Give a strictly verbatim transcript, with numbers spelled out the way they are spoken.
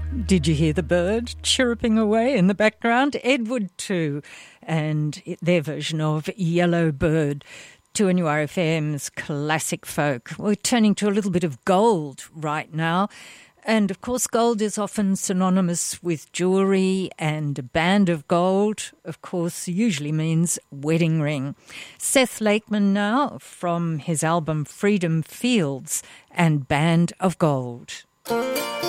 Did you hear the bird chirruping away in the background? Ed Wood too, and their version of Yellow Bird. two N U R F M's classic folk. We're turning to a little bit of gold right now. And of course, gold is often synonymous with jewellery, and a band of gold, of course, usually means wedding ring. Seth Lakeman now from his album Freedom Fields and Band of Gold.